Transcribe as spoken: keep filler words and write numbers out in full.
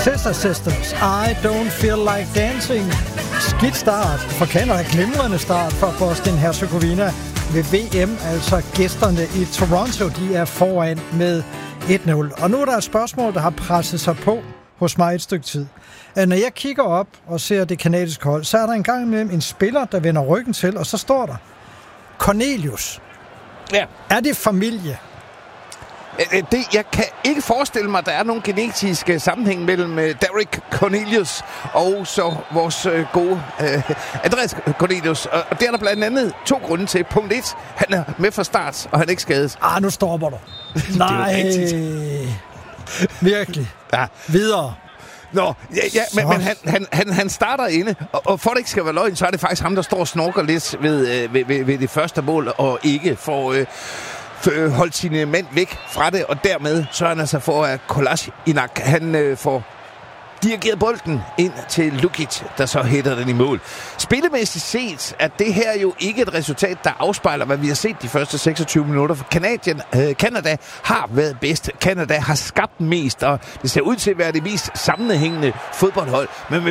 Sister Sisters, I Don't Feel Like Dancing. Skidt start for Canada, glimrende start for Bosnien-Herzegovina ved V M, altså gæsterne i Toronto, de er foran med et nul. Og nu er der et spørgsmål, der har presset sig på hos mig et stykke tid. Når jeg kigger op og ser det kanadiske hold, så er der en gang imellem en spiller, der vender ryggen til, og så står der Cornelius. Ja. Er det familie? Det, jeg kan ikke forestille mig, at der er nogen genetisk sammenhæng mellem Derek Cornelius og så vores gode uh, Andreas Cornelius. Og det er der blandt andet to grunde til. Punkt et, han er med fra start, og han er ikke skadet. Ah, nu stopper du. Nej, virkelig. Ja. Videre. Nå, ja, ja men, men han, han, han, han starter inde, og, og for det ikke skal være løgn, så er det faktisk ham, der står og snorker lidt ved, ved, ved, ved det første mål, og ikke får øh, holdt sine mænd væk fra det, og dermed så han altså for, at Kolasinac, han øh, får dirigeret bolden ind til Lukic, der så hætter den i mål. Spillemæssigt set er det her jo ikke et resultat, der afspejler, hvad vi har set de første seksogtyve minutter, for Canadien, øh, Canada har været bedst. Canada har skabt mest, og det ser ud til at være det mest sammenhængende fodboldhold, men